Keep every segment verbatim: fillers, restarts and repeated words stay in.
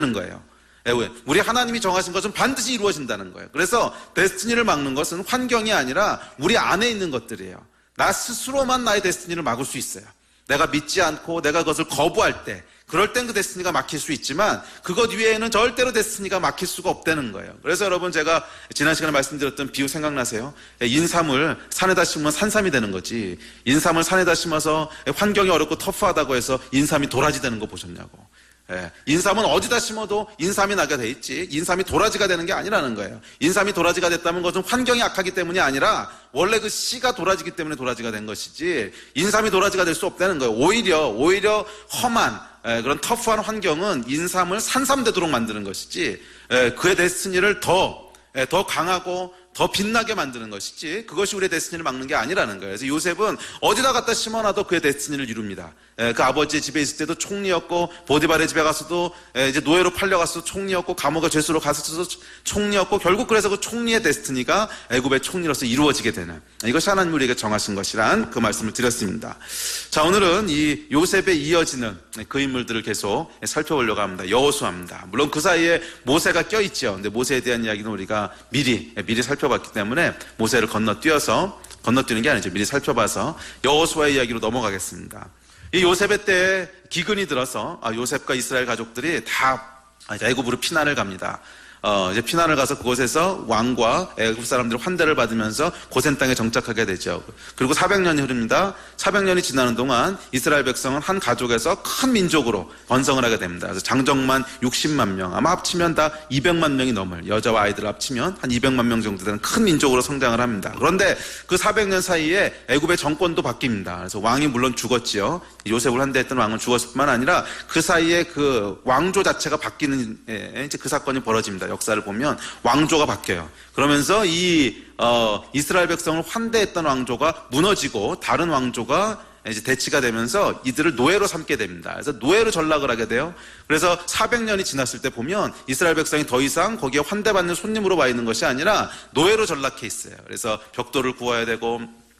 거예요. 우리 하나님이 정하신 것은 반드시 이루어진다는 거예요. 그래서 데스티니를 막는 것은 환경이 아니라 우리 안에 있는 것들이에요. 나 스스로만 나의 데스티니를 막을 수 있어요. 내가 믿지 않고 내가 그것을 거부할 때, 그럴 땐 그 데스티니가 막힐 수 있지만 그것 위에는 절대로 데스티니가 막힐 수가 없다는 거예요. 그래서 여러분, 제가 지난 시간에 말씀드렸던 비유 생각나세요? 인삼을 산에다 심으면 산삼이 되는 거지, 인삼을 산에다 심어서 환경이 어렵고 터프하다고 해서 인삼이 도라지 되는 거 보셨냐고. 예, 인삼은 어디다 심어도 인삼이 나게 돼 있지, 인삼이 도라지가 되는 게 아니라는 거예요. 인삼이 도라지가 됐다면 그것은 환경이 악하기 때문이 아니라 원래 그 씨가 도라지기 때문에 도라지가 된 것이지, 인삼이 도라지가 될 수 없다는 거예요. 오히려 오히려 험한 예, 그런 터프한 환경은 인삼을 산삼되도록 만드는 것이지, 예, 그의 데스티니를 더, 예, 더 강하고 더 빛나게 만드는 것이지, 그것이 우리의 데스티니를 막는 게 아니라는 거예요. 그래서 요셉은 어디다 갖다 심어놔도 그의 데스티니를 이룹니다. 예, 그 아버지의 집에 있을 때도 총리였고, 보디발의 집에 가서도 예, 이제 노예로 팔려가서도 총리였고, 감옥에 죄수로 가서도 총리였고, 결국 그래서 그 총리의 데스티니가 애굽의 총리로서 이루어지게 되는, 이것이 하나님 우리에게 정하신 것이란 그 말씀을 드렸습니다. 자, 오늘은 이 요셉에 이어지는 그 인물들을 계속 살펴보려고 합니다. 여호수아입니다. 물론 그 사이에 모세가 껴있죠. 근데 모세에 대한 이야기는 우리가 미리 미리 살펴봤기 때문에 모세를 건너뛰어서, 건너뛰는 게 아니죠. 미리 살펴봐서 여호수아의 이야기로 넘어가겠습니다. 이 요셉의 때 기근이 들어서 아, 요셉과 이스라엘 가족들이 다 애굽으로 피난을 갑니다. 어, 이제 피난을 가서 그곳에서 왕과 애굽 사람들의 환대를 받으면서 고센 땅에 정착하게 되죠. 그리고 사백 년이 흐릅니다. 사백 년이 지나는 동안 이스라엘 백성은 한 가족에서 큰 민족으로 번성을 하게 됩니다. 그래서 장정만 육십만 명, 아마 합치면 다 이백만 명이 넘을, 여자와 아이들 합치면 한 이백만 명 정도 되는 큰 민족으로 성장을 합니다. 그런데 그 사백 년 사이에 애굽의 정권도 바뀝니다. 그래서 왕이 물론 죽었지요. 요셉을 환대했던 왕은 죽었을 뿐만 아니라 그 사이에 그 왕조 자체가 바뀌는, 예, 이제 그 사건이 벌어집니다. 역사를 보면 왕조가 바뀌어요. 그러면서 이 어, 이스라엘 백성을 환대했던 왕조가 무너지고 다른 왕조가 이제 대치가 되면서 이들을 노예로 삼게 됩니다. 그래서 노예로 전락을 하게 돼요. 그래서 사백 년이 지났을 때 보면 이스라엘 백성이 더 이상 거기에 환대받는 손님으로 와 있는 것이 아니라 노예로 전락해 있어요. 그래서 벽돌을 구워야 되고,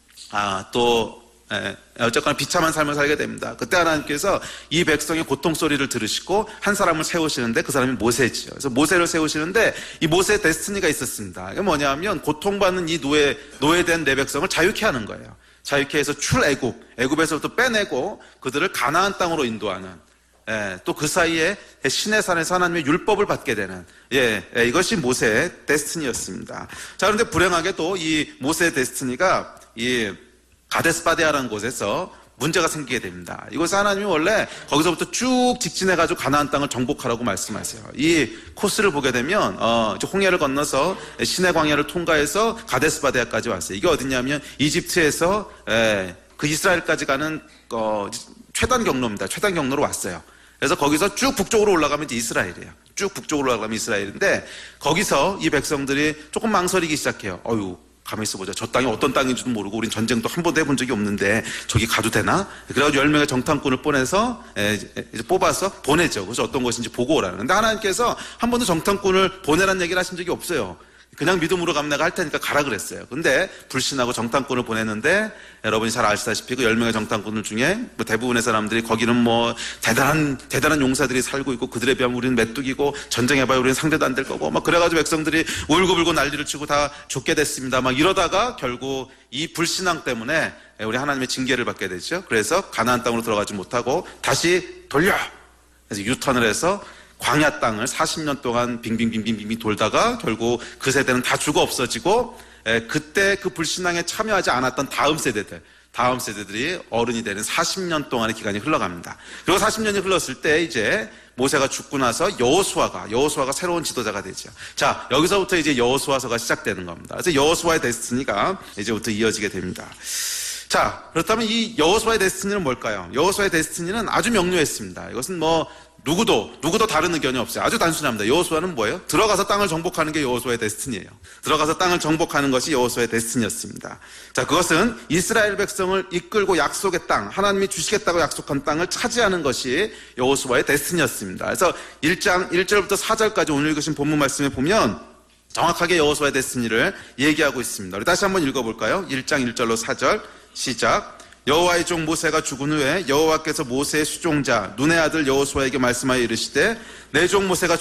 아, 또 예, 어쨌거나 비참한 삶을 살게 됩니다. 그때 하나님께서 이 백성의 고통 소리를 들으시고 한 사람을 세우시는데 그 사람이 모세지요. 그래서 모세를 세우시는데 이 모세의 데스티니가 있었습니다. 이게 뭐냐면 고통받는 이 노예, 노예된 내 백성을 자유케 하는 거예요. 자유케 해서 출애굽, 애굽에서부터 빼내고 그들을 가나안 땅으로 인도하는, 예, 또 그 사이에 신의 산에서 하나님의 율법을 받게 되는, 예, 예, 이것이 모세의 데스티니였습니다. 자, 그런데 불행하게도 이 모세의 데스티니가 이 가데스바데아라는 곳에서 문제가 생기게 됩니다. 이곳에 하나님이 원래 거기서부터 쭉 직진해가지고 가나안 땅을 정복하라고 말씀하세요. 이 코스를 보게 되면 어, 홍해를 건너서 시내 광야를 통과해서 가데스바데아까지 왔어요. 이게 어디냐면 이집트에서 에, 그 이스라엘까지 가는 어, 최단 경로입니다. 최단 경로로 왔어요. 그래서 거기서 쭉 북쪽으로 올라가면 이제 이스라엘이에요. 쭉 북쪽으로 올라가면 이스라엘인데 거기서 이 백성들이 조금 망설이기 시작해요. 어휴, 가만히 있어보자. 저 땅이 어떤 땅인지도 모르고 우린 전쟁도 한 번도 해본 적이 없는데 저기 가도 되나? 그래가지고 열 명의 정탐꾼을 보내서 이제 뽑아서 보내죠. 그래서 어떤 것인지 보고 오라는. 근데 하나님께서 한 번도 정탐꾼을 보내라는 얘기를 하신 적이 없어요. 그냥 믿음으로 가면 내가 할 테니까 가라 그랬어요. 근데 불신하고 정탐꾼을 보냈는데 여러분이 잘 아시다시피 그 열 명의 정탐꾼들 중에 뭐 대부분의 사람들이 거기는 뭐 대단한 대단한 용사들이 살고 있고 그들에 비하면 우리는 메뚜기고 전쟁해봐야 우리는 상대도 안 될 거고 막 그래가지고 백성들이 울고불고 난리를 치고 다 죽게 됐습니다. 막 이러다가 결국 이 불신앙 때문에 우리 하나님의 징계를 받게 되죠. 그래서 가나안 땅으로 들어가지 못하고 다시 돌려. 그래서 유턴을 해서 광야 땅을 사십 년 동안 빙빙빙빙빙 돌다가 결국 그 세대는 다 죽어 없어지고, 에, 그때 그 불신앙에 참여하지 않았던 다음 세대들, 다음 세대들이 어른이 되는 사십 년 동안의 기간이 흘러갑니다. 그리고 사십 년이 흘렀을 때 이제 모세가 죽고 나서 여호수아가 여호수아가 새로운 지도자가 되죠. 자, 여기서부터 이제 여호수아서가 시작되는 겁니다. 그래서 여호수아의 데스티니가 이제부터 이어지게 됩니다. 자, 그렇다면 이 여호수아의 데스티니는 뭘까요? 여호수아의 데스티니는 아주 명료했습니다. 이것은 뭐 누구도 누구도 다른 의견이 없어요. 아주 단순합니다. 여호수아는 뭐예요? 들어가서 땅을 정복하는 게 여호수아의 데스티니예요. 들어가서 땅을 정복하는 것이 여호수아의 데스티니였습니다. 자, 그것은 이스라엘 백성을 이끌고 약속의 땅, 하나님이 주시겠다고 약속한 땅을 차지하는 것이 여호수아의 데스티니였습니다. 그래서 일 장 일 절부터 사 절까지 오늘 읽으신 본문 말씀에 보면 정확하게 여호수아의 데스티니를 얘기하고 있습니다. 우리 다시 한번 읽어볼까요? 일 장 일 절로 사 절 시작. 여호와의 종 모세가 죽은 후에 여호와께서 모세의 수종자 눈의 아들 여호수아에게 말씀하여 이르시되 내 종 모세가